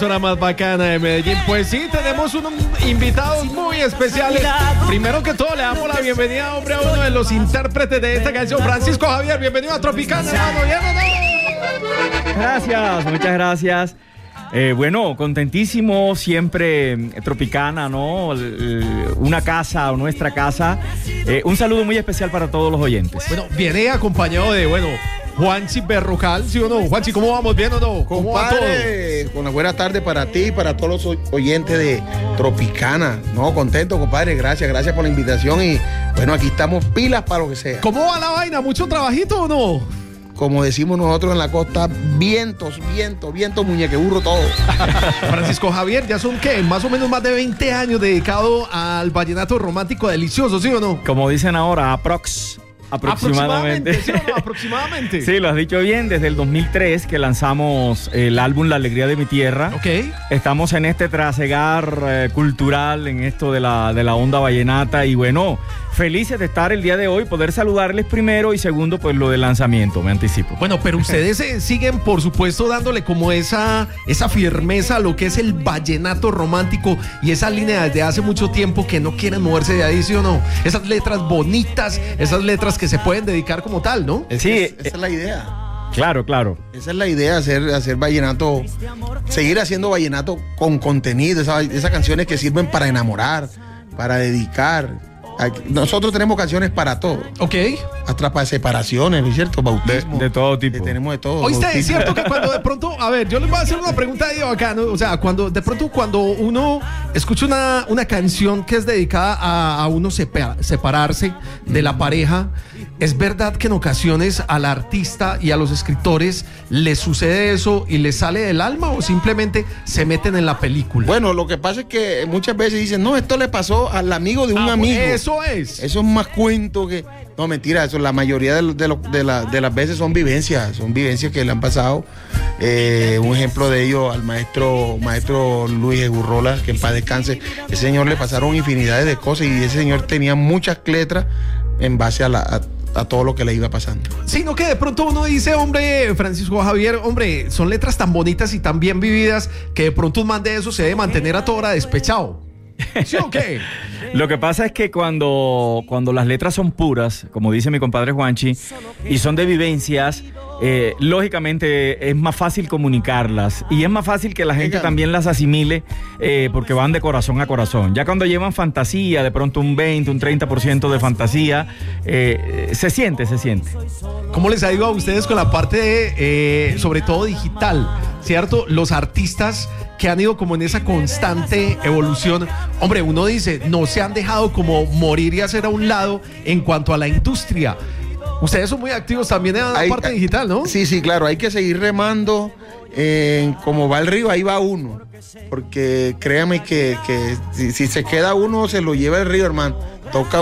emisora más bacana de Medellín. Pues sí, tenemos unos invitados muy especiales. Primero que todo, le damos la bienvenida, hombre, a uno de los intérpretes de esta canción, Francisco Javier. Bienvenido a Tropicana, hermano. Gracias, muchas gracias. Bueno, contentísimo, siempre Tropicana, ¿no? Una casa, o nuestra casa. Un saludo muy especial para todos los oyentes. Bueno, viene acompañado de, Juanchi Berrocal, ¿sí o no? Juanchi, ¿cómo vamos? ¿Bien o no? ¿Cómo va todo? Con la buena tarde para ti y para todos los oyentes de Tropicana. No, contento, compadre. Gracias por la invitación y, bueno, aquí estamos pilas para lo que sea. ¿Cómo va la vaina? ¿Mucho trabajito o no? Como decimos nosotros en la costa, vientos, muñequeburro, todo. Francisco Javier, ya son, ¿qué? Más o menos más de 20 años dedicado al vallenato romántico delicioso, ¿sí o no? Como dicen ahora, aproximadamente. ¿Sí o no? Aproximadamente. Sí, lo has dicho bien, desde el 2003 que lanzamos el álbum La Alegría de mi Tierra. Ok. Estamos en este trasegar cultural, en esto de la onda vallenata y bueno, felices de estar el día de hoy, poder saludarles primero y segundo, pues lo del lanzamiento, me anticipo. Bueno, pero ustedes siguen, por supuesto, dándole como esa firmeza a lo que es el vallenato romántico y esa línea desde hace mucho tiempo que no quieren moverse de ahí, ¿sí o no? Esas letras bonitas, esas letras que se pueden dedicar como tal, ¿no? Esa es la idea. Claro. Esa es la idea, hacer vallenato, seguir haciendo vallenato con contenido, esas canciones que sirven para enamorar, para dedicar. Nosotros tenemos canciones para todo. Ok. Hasta para separaciones, ¿no es cierto? Bautismo. De todo tipo. Tenemos de todo. Oíste, es cierto que cuando de pronto, a ver, yo les voy a hacer una pregunta ahí acá, ¿no? O sea, cuando uno escucha una canción que es dedicada a uno separarse de la pareja, ¿es verdad que en ocasiones al artista y a los escritores les sucede eso y les sale del alma o simplemente se meten en la película? Bueno, lo que pasa es que muchas veces dicen, no, esto le pasó al amigo de un amigo. Eso es. Eso es más cuento que... No, mentira, eso la mayoría de las veces son vivencias que le han pasado. Un ejemplo de ello al maestro Luis Egurrola, que en paz descanse. Ese señor le pasaron infinidades de cosas y ese señor tenía muchas letras en base a todo lo que le iba pasando. Sino que de pronto uno dice, hombre, Francisco Javier, hombre, son letras tan bonitas y tan bien vividas que de pronto un man de eso se debe mantener a toda hora despechado. ¿Sí o qué? Lo que pasa es que cuando las letras son puras, como dice mi compadre Juanchi, y son de vivencias, lógicamente es más fácil comunicarlas y es más fácil que la gente también las asimile porque van de corazón a corazón. Ya cuando llevan fantasía, de pronto un 20, un 30% de fantasía, se siente. ¿Cómo les ha ido a ustedes con la parte de, sobre todo digital, cierto? Los artistas que han ido como en esa constante evolución. Hombre, uno dice, no se han dejado como morir y hacer a un lado en cuanto a la industria. Ustedes son muy activos también en la parte digital, ¿no? Sí, claro, hay que seguir remando. Como va el río, ahí va uno. Porque créame que si se queda uno, se lo lleva el río, hermano. Toca